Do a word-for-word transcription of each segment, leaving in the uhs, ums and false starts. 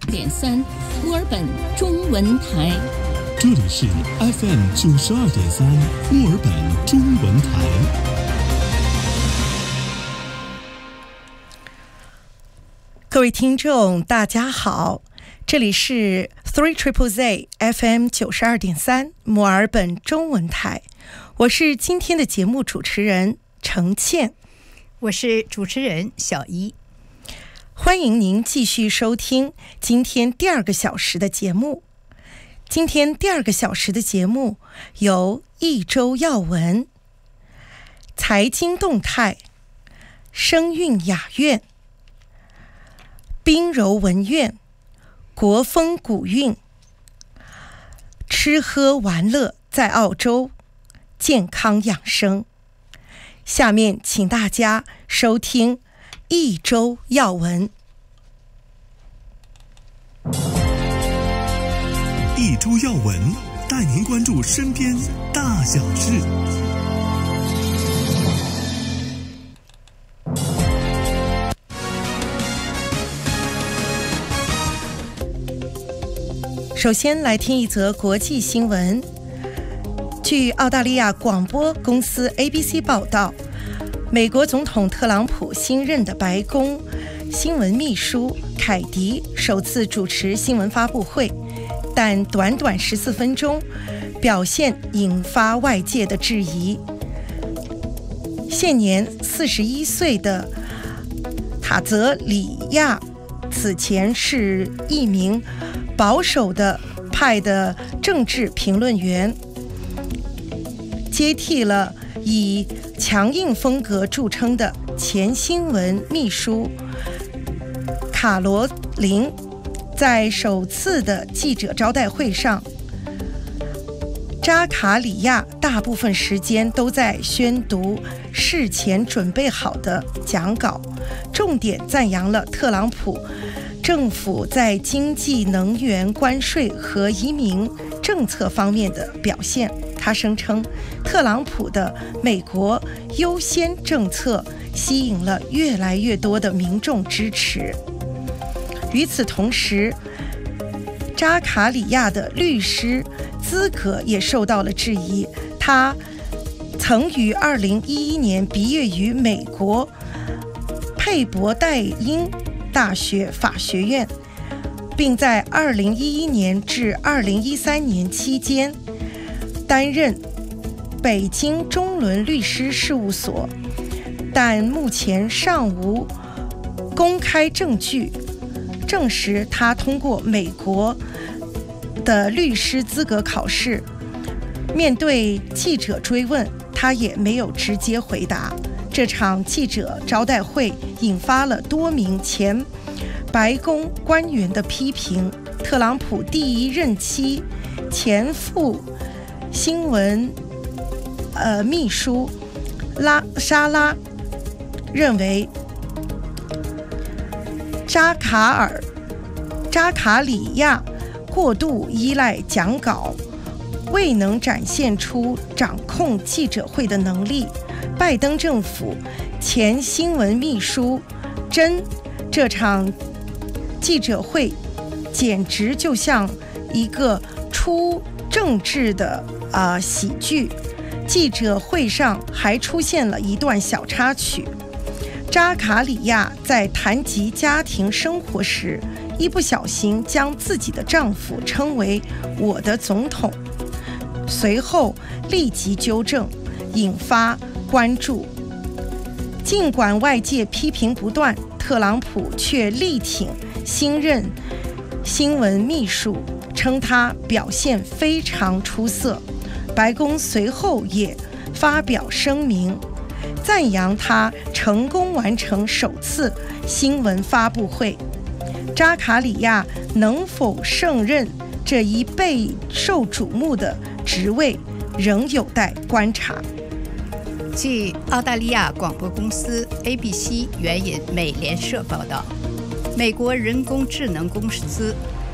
点三，墨尔本中文台。 这里是 F M 九十二点三，墨尔本中文台。 各位听众，大家好，这里是 Three Triple Z F M 九十二点三，墨尔本中文台。我是今天的节目主持人程倩， 我是主持人小一。 欢迎您继续收听今天第二个小时的节目。今天第二个小时的节目有一周要闻、财经动态、声韵雅苑、冰柔文苑、国风古韵、吃喝玩乐在澳洲、健康养生。下面请大家收听一周要闻。 一周要闻，带您关注身边大小事。 首先来听一则国际新闻。据澳大利亚广播公司 A B C 报道，美国总统特朗普新任的白宫新闻秘书凯迪首次主持新闻发布会，但短短十四分钟，表现引发外界的质疑。现年四十一岁的塔泽里亚此前是一名保守的派的政治评论员，接替了以强硬风格著称的前新闻秘书卡罗琳。在首次的记者招待会上，扎卡里亚大部分时间都在宣读事前准备好的讲稿，重点赞扬了特朗普政府在经济、能源、关税和移民政策方面的表现。他声称，特朗普的美国优先政策吸引了越来越多的民众支持。与此同时，扎卡里亚的律师资格也受到了质疑。他曾于二零一一年毕业于美国佩伯代因大学法学院，并在二零一一年至二零一三年期间担任北京中伦律师事务所，但目前尚无公开证据证实他通过美国的律师资格考试。面对记者追问，他也没有直接回答。这场记者招待会引发了多名前白宫官员的批评。特朗普第一任期前副新闻呃秘书拉莎拉认为，扎卡尔扎卡里亚过度依赖讲稿，未能展现出掌控记者会的能力。拜登政府前新闻秘书真这场记者会简直就像一个出政治的呃喜剧。记者会上还出现了一段小插曲。扎卡里亚在谈及家庭生活时，一不小心将自己的丈夫称为我的总统，随后立即纠正，引发关注。尽管外界批评不断，特朗普却力挺新任新闻秘书，称他表现非常出色。白宫随后也发表声明，赞扬他成功完成首次新闻发布会。扎卡里亚能否胜任这一备受瞩目的职位，仍有待观察。 据澳大利亚广播公司 A B C 援引美联社报道，美国人工智能公司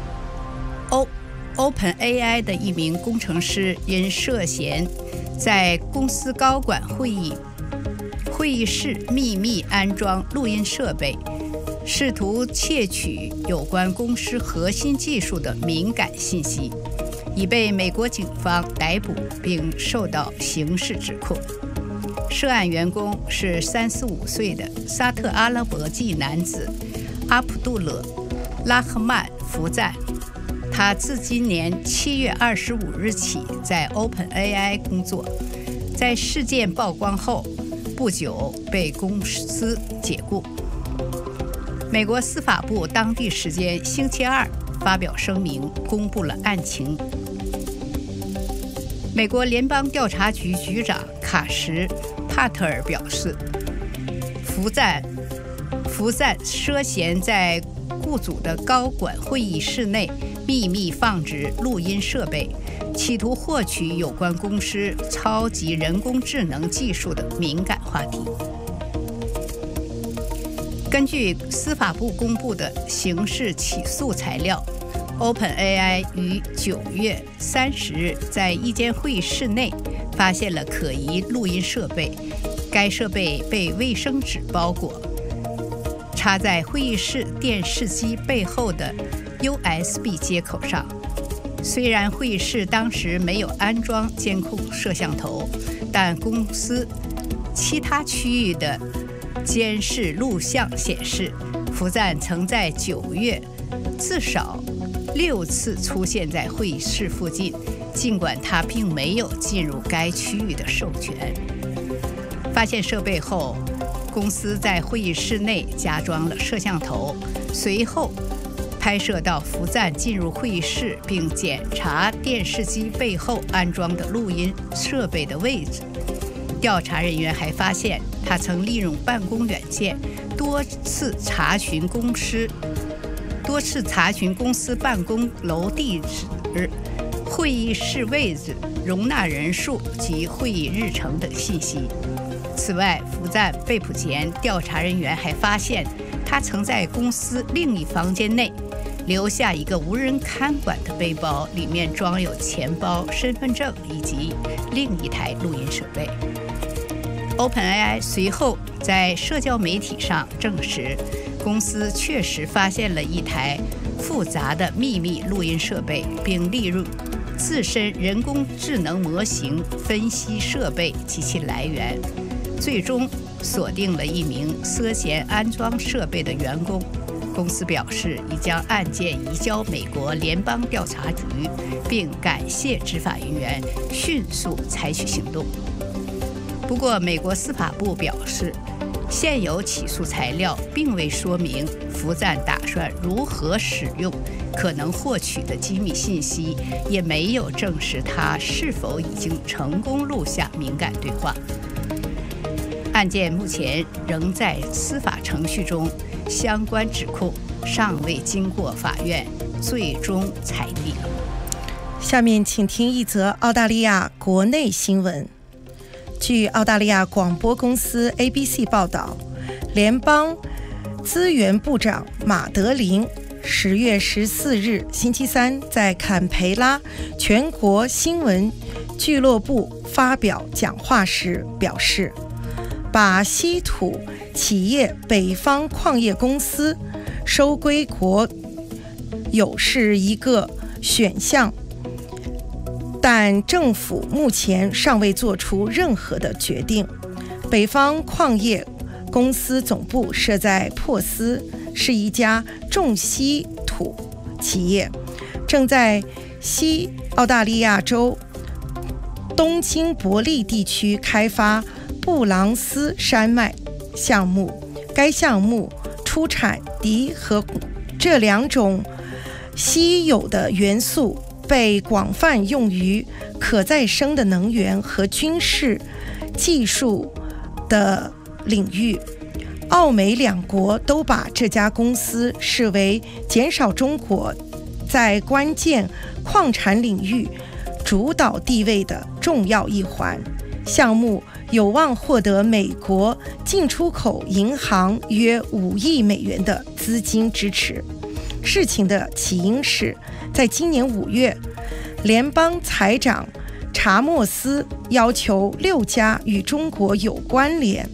OpenAI 的一名工程师因涉嫌在公司高管会议会议室秘密安装录音设备， 试图窃取有关公司核心技术的敏感信息，已被美国警方逮捕并受到刑事指控。涉案员工是三十五岁的沙特阿拉伯籍男子阿卜杜勒·拉赫曼·福赞。他自今年七月二十五日起在 OpenAI 工作，在事件曝光后不久被公司解雇。美国司法部当地时间星期二发表声明，公布了案情。美国联邦调查局局长卡什·帕特尔表示，福赞福赞涉嫌在雇主的高管会议室内秘密放置录音设备，企图获取有关公司超级人工智能技术的敏感话题。根据司法部公布的刑事起诉材料， OpenAI 于九月三十日在一间会议室内发现了可疑录音设备，该设备被卫生纸包裹，插在会议室电视机背后的 U S B 接口上。虽然会议室当时没有安装监控摄像头，但公司其他区域的监视录像显示，福赞曾在九月至少六次出现在会议室附近，尽管他并没有进入该区域的授权。发现设备后，公司在会议室内加装了摄像头，随后拍摄到福赞进入会议室并检查电视机背后安装的录音设备的位置。调查人员还发现，他曾利用办公软件多次查询公司多次查询公司办公楼地址、会议室位置、容纳人数及会议日程等信息。此外，福赞被捕前，调查人员还发现他曾在公司另一房间内留下一个无人看管的背包，里面装有钱包、身份证以及另一台录音设备。OpenAI 随后在社交媒体上证实，公司确实发现了一台复杂的秘密录音设备，并利用自身人工智能模型分析设备及其来源，最终锁定了一名涉嫌安装设备的员工。公司表示已将案件移交美国联邦调查局，并感谢执法人员迅速采取行动。不过，美国司法部表示，现有起诉材料并未说明福赞打算如何使用可能获取的机密信息，也没有证实他是否已经成功录下敏感对话。案件目前仍在司法程序中，相关指控尚未经过法院最终裁定。 下面请听一则澳大利亚国内新闻。据澳大利亚广播公司 A B C 报道，联邦资源部长马德林十月十四日星期三在坎培拉全国新闻俱乐部发表讲话时表示，把稀土企业北方矿业公司收归国有是一个选项，但政府目前尚未做出任何的决定。北方矿业公司总部设在珀斯，是一家重稀土企业，正在西澳大利亚州东京伯利地区开发布朗斯山脉项目。该项目出产锂和汞这两种稀有的元素，被广泛用于可再生的能源和军事技术的领域。澳美两国都把这家公司视为减少中国在关键矿产领域主导地位的重要一环。项目有望获得美国进出口银行约五亿美元的资金支持。事情的起因是，在今年五月，联邦财长查莫斯要求六家与中国有关联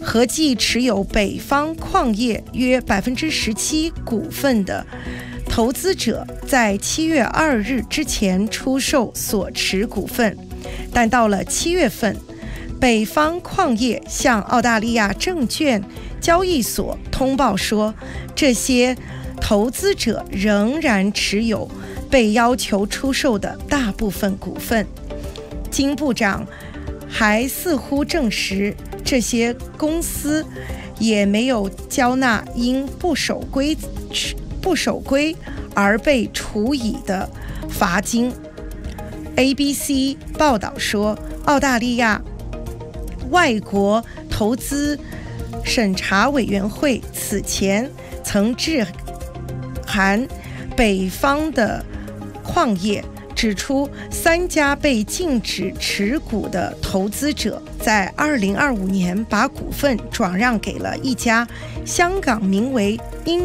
合计持有北方矿业约百分之十七股份的投资者，在七月二日之前出售所持股份，但到了七月份，北方矿业向澳大利亚证券交易所通报说，这些投资者仍然持有被要求出售的大部分股份。金部长还似乎证实，这些公司也没有交纳因不守规不守规而被处以的罚金。A B C 报道说，澳大利亚外国投资审查委员会此前曾致函北方的矿业，指出三家被禁止持股的投资者在二零二五年把股份转让给了一家香港名为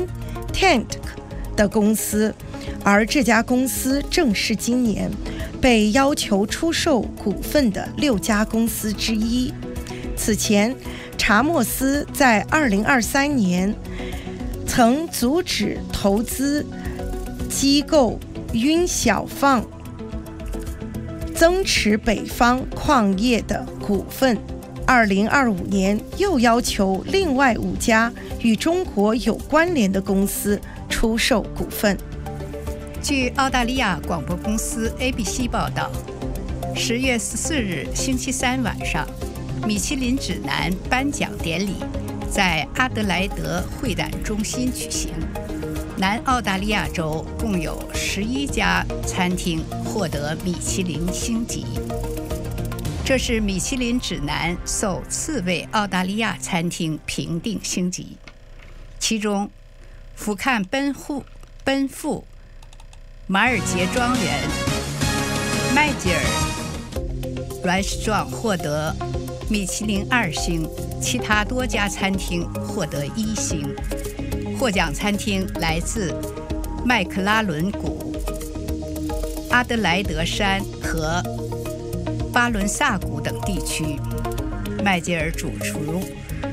Intent 的公司，而这家公司正是今年被要求出售股份的六家公司之一。此前，查莫斯在二零二三年曾阻止投资机构晕小放增持北方矿业的股份，二零二五年又要求另外五家与中国有关联的公司出售股份。 据澳大利亚广播公司 A B C 报道，十月十四日星期三晚上，米其林指南颁奖典礼在阿德莱德会展中心举行。南澳大利亚州共有十一家餐厅获得米其林星级，这是米其林指南首次为澳大利亚餐厅评定星级。其中，福坎奔富奔富马尔杰庄园、麦吉尔 Restaurant 获得米其林二星，其他多家餐厅获得一星。获奖餐厅来自麦克拉伦谷、阿德莱德山和巴伦萨谷等地区。麦吉尔主厨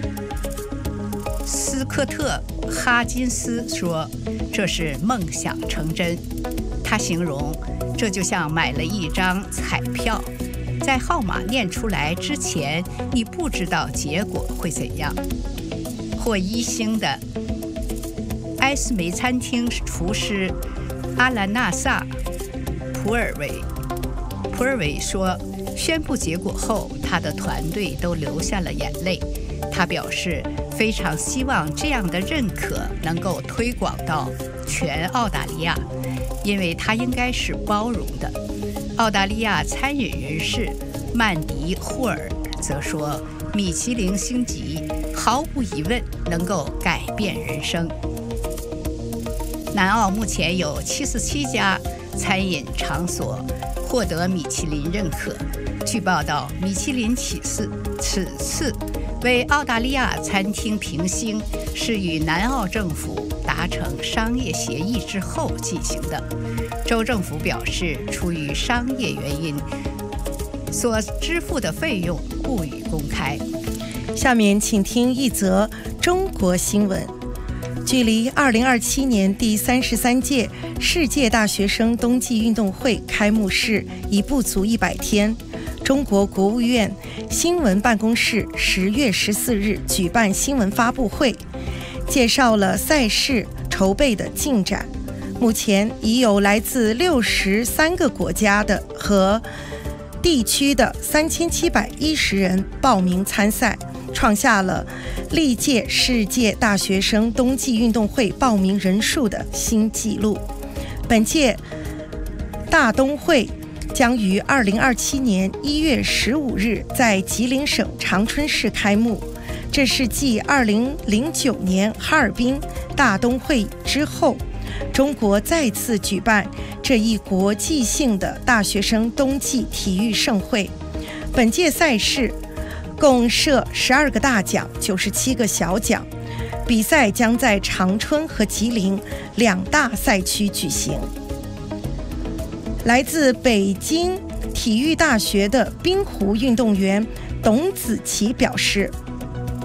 斯科特·哈金斯说：“这是梦想成真。”他形容这就像买了一张彩票，在号码念出来之前，你不知道结果会怎样。获一星的埃斯梅餐厅厨师阿兰纳萨·普尔维普尔维说，宣布结果后，他的团队都流下了眼泪。他表示非常希望这样的认可能够推广到全澳大利亚，因为它应该是包容的。澳大利亚餐饮人士曼迪·霍尔则说，米其林星级毫无疑问能够改变人生。南澳目前有七十七家餐饮场所获得米其林认可。据报道，米其林此次此次为澳大利亚餐厅评星是与南澳政府达成商业协议之后进行的。州政府表示，出于商业原因，所支付的费用不予公开。 下面请听一则中国新闻。距离二零二七年第三十三届世界大学生冬季运动会开幕式已不足一百天，中国国务院新闻办公室十月十四日举办新闻发布会，介绍了赛事筹备的进展。目前已有来自六十三个国家的和地区的三千七百一十人报名参赛，创下了历届世界大学生冬季运动会报名人数的新纪录。本届大冬会将于二零二七年一月十五日在吉林省长春市开幕，这是继二零零九年哈尔滨大冬会之后，中国再次举办这一国际性的大学生冬季体育盛会。本届赛事共设十二个大奖，九十七个小奖。比赛将在长春和吉林两大赛区举行。来自北京体育大学的冰壶运动员董子琪表示，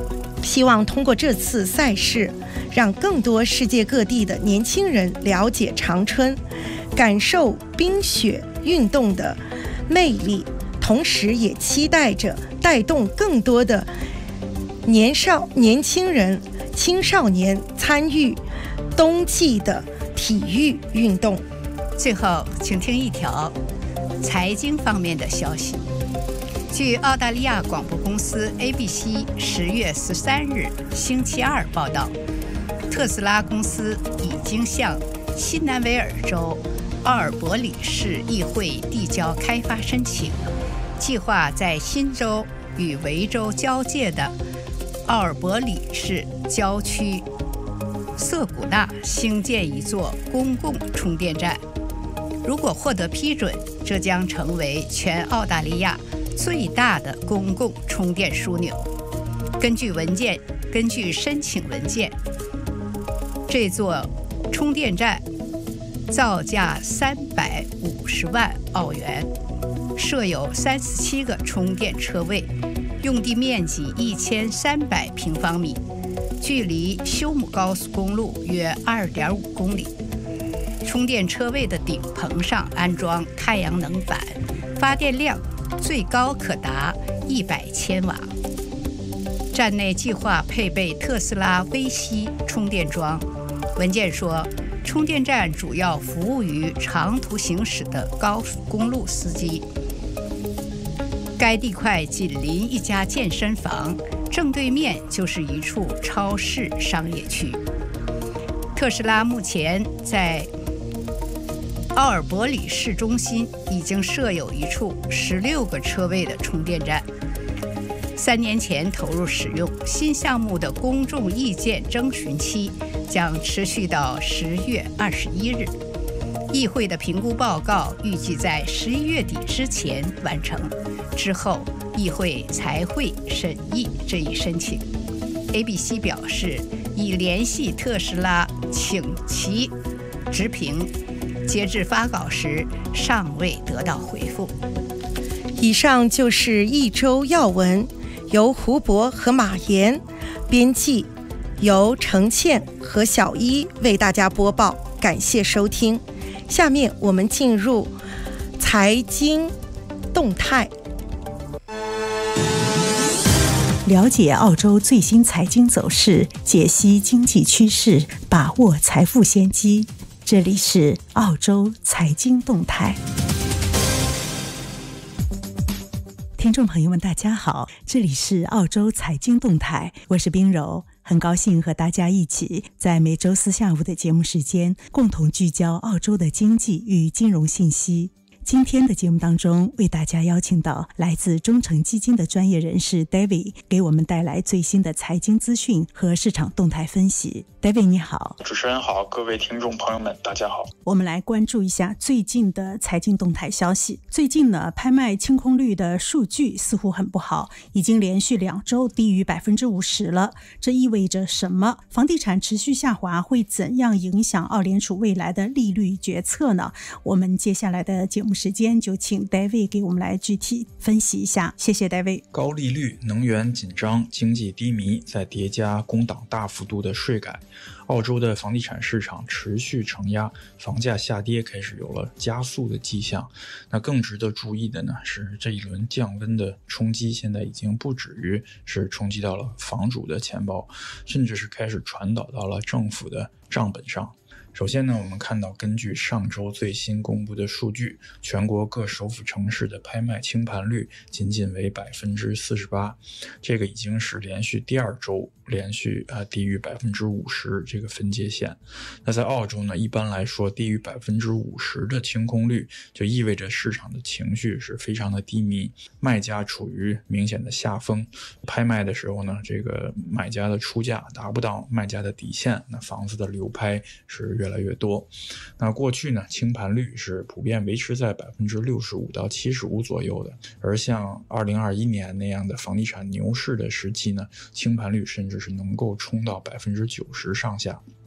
希望通过这次赛事，让更多世界各地的年轻人了解长春，感受冰雪运动的魅力，同时也期待着带动更多的年少年轻人、青少年参与冬季的体育运动。 最后，请听一条财经方面的消息。据澳大利亚广播公司 A B C 十月十三日星期二报道，特斯拉公司已经向新南威尔州奥尔伯里市议会递交开发申请，计划在新州与维州交界的奥尔伯里市郊区瑟古纳兴建一座公共充电站。如果获得批准，这将成为全澳大利亚最大的公共充电枢纽。根据文件，根据申请文件，这座充电站造价三百五十万澳元，设有三十七个充电车位，用地面积一千三百平方米，距离休姆高速公路约二点五公里。充电车位的顶棚上安装太阳能板，发电量最高可达一百千瓦。站内计划配备特斯拉微吸充电桩。文件说，充电站主要服务于长途行驶的高速公路司机。该地块紧邻一家健身房，正对面就是一处超市商业区。特斯拉目前在奥尔伯里市中心已经设有一处十六个车位的充电站，三年前投入使用。新项目的公众意见征询期将持续到十月二十一日。议会的评估报告预计在十一月底之前完成，之后议会才会审议这一申请。A B C 表示，已联系特斯拉请其直评，截至发稿时尚未得到回复。 以上就是一周要闻，由胡博和马岩编辑，由程倩和小一为大家播报，感谢收听。下面我们进入财经动态， 了解澳洲最新财经走势，解析经济趋势，把握财富先机。这里是澳洲财经动态。听众朋友们大家好，这里是澳洲财经动态，我是冰柔，很高兴和大家一起在每周四下午的节目时间共同聚焦澳洲的经济与金融信息。今天的节目当中，为大家邀请到来自中诚基金的专业人士 David 给我们带来最新的财经资讯和市场动态分析。David 你好。 主持人好，各位听众朋友们大家好。 我们来关注一下最近的财经动态消息。最近呢，拍卖清空率的数据似乎很不好，已经连续两周低于百分之五十了。这意味着什么？房地产持续下滑会怎样影响澳联储未来的利率决策呢？我们接下来的节目时间就请 David 给我们来具体分析一下。谢谢 David。 高利率、能源紧张、经济低迷，再叠加工党大幅度的税改，澳洲的房地产市场持续承压，房价下跌开始有了加速的迹象。那更值得注意的呢，是这一轮降温的冲击现在已经不止于是冲击到了房主的钱包，甚至是开始传导到了政府的账本上。首先呢，我们看到根据上周最新公布的数据，全国各首府城市的拍卖清盘率仅仅为 百分之四十八， 这个已经是连续第二周连续啊低于 百分之五十 这个分界线。那在澳洲呢，一般来说低于 百分之五十 的清空率就意味着市场的情绪是非常的低迷，卖家处于明显的下风。拍卖的时候呢，这个买家的出价达不到卖家的底线，那房子的流拍是越来越多。那过去呢，清盘率是普遍维持在 百分之六十五 到七十五 左右的，而像二零二一年那样的房地产牛市的时期呢，清盘率甚至是能够冲到 百分之九十 上下。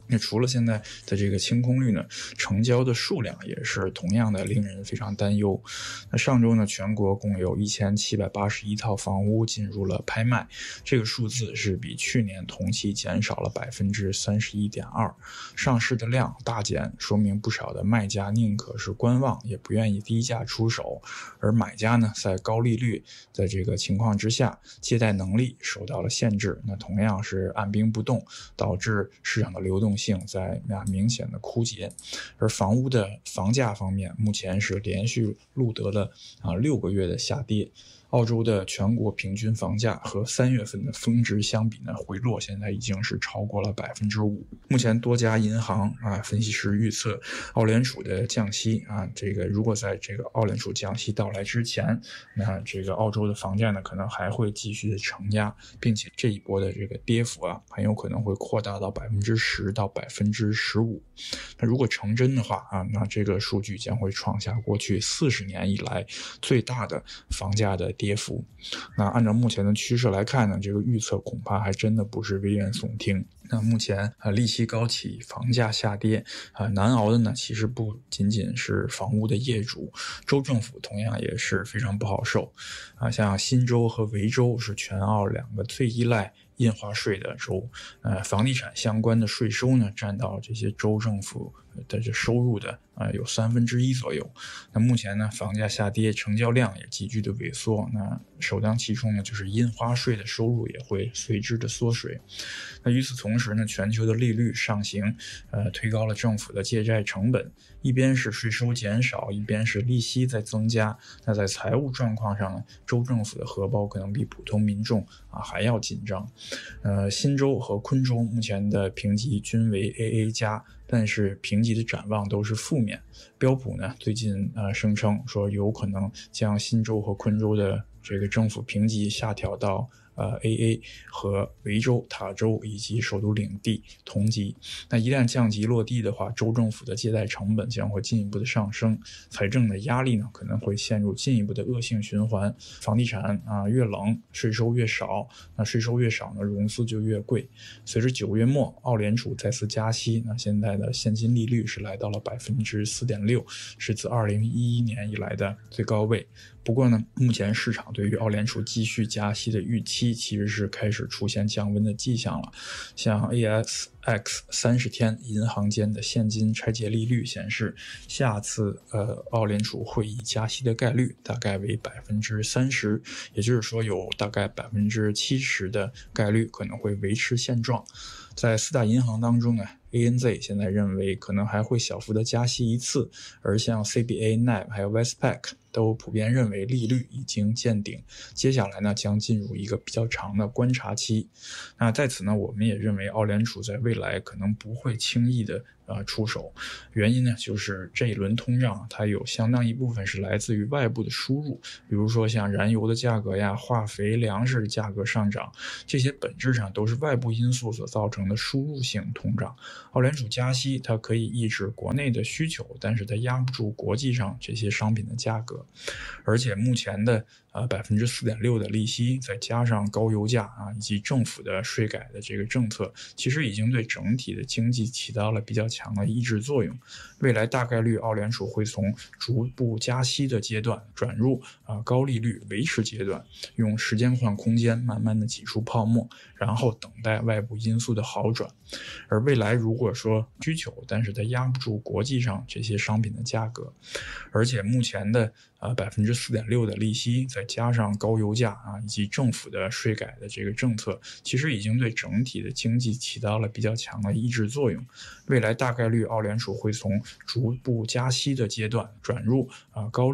那除了现在的这个清空率呢，成交的数量也是同样的令人非常担忧。那上周呢，全国共有一千七百八十一套房屋进入了拍卖，这个数字是比去年同期减少了百分之三十一点二，上市的量大减，说明不少的卖家宁可是观望，也不愿意低价出手，而买家呢，在高利率的这个情况之下，借贷能力受到了限制，那同样是按兵不动，导致市场的流动性在明显的枯竭。而房屋的房价方面，目前是连续录得了啊六个月的下跌。澳洲的全国平均房价和三月份的峰值相比呢，回落现在已经是超过了百分之五。目前多家银行啊分析师预测，澳联储的降息啊，这个如果在这个澳联储降息到来之前，那这个澳洲的房价呢可能还会继续的承压，并且这一波的这个跌幅啊，很有可能会扩大到百分之十到百分之十五。那如果成真的话啊，那这个数据将会创下过去四十年以来最大的房价的跌幅。那按照目前的趋势来看呢，这个预测恐怕还真的不是危言耸听。那目前啊，利息高企，房价下跌啊，难熬的呢，其实不仅仅是房屋的业主，州政府同样也是非常不好受啊。像新州和维州是全澳两个最依赖印花税的州，呃，房地产相关的税收呢，占到这些州政府的这收入的啊、呃、有三分之一左右。那目前呢，房价下跌，成交量也急剧的萎缩，那首当其冲呢，就是印花税的收入也会随之的缩水。那与此同时呢，全球的利率上行，呃，推高了政府的借债成本，一边是税收减少，一边是利息在增加。那在财务状况上呢，州政府的荷包可能比普通民众啊还要紧张。呃，新州和昆州目前的评级均为 A A 加，但是评级的展望都是负面。标普呢最近呃声称说有可能将新州和昆州的这个政府评级下调到呃 A A 和维州、塔州以及首都领地同级。那一旦降级落地的话，州政府的借贷成本将会进一步的上升，财政的压力呢可能会陷入进一步的恶性循环。房地产啊越冷，税收越少，那税收越少呢，融资就越贵。随着九月末澳联储再次加息，那现在的现金利率是来到了百分之四点六，是自二零一一年以来的最高位。不过呢，目前市场对于澳联储继续加息的预期其实是开始出现降温的迹象了。像 A S X 三十天银行间的现金拆借利率显示，下次呃澳联储会议加息的概率大概为百分之三十，也就是说有大概百分之七十的概率可能会维持现状。在四大银行当中呢，A N Z 现在认为可能还会小幅的加息一次，而像 C B A、N A B 还有 Westpac 都普遍认为利率已经见顶，接下来呢将进入一个比较长的观察期。那在此呢，我们也认为澳联储在未来可能不会轻易的呃出手，原因呢就是这一轮通胀它有相当一部分是来自于外部的输入，比如说像燃油的价格呀、化肥、粮食的价格上涨，这些本质上都是外部因素所造成的输入性通胀。澳联储加息它可以抑制国内的需求，但是它压不住国际上这些商品的价格。而且目前的呃百分之四点六的利息，再加上高油价啊以及政府的税改的这个政策，其实已经对整体的经济起到了比较强的抑制作用。未来大概率澳联储会从逐步加息的阶段转入啊、呃、高利率维持阶段，用时间换空间慢慢的挤出泡沫，然后等待外部因素的好转。而未来如果说需求，但是它压不住国际上这些商品的价格，而且目前的呃百分之四点六的利息，再加上高油价啊以及政府的税改的这个政策，其实已经对整体的经济起到了比较强的抑制作用。未来大概率澳联储会从逐步加息的阶段转入啊、呃、高利